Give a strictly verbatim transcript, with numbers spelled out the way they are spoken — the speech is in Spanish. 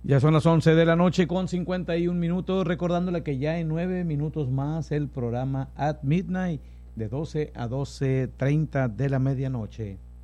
Ya son las once de la noche con cincuenta y un minutos, recordándole que ya en nueve minutos más el programa At Midnight de doce a doce treinta de la medianoche.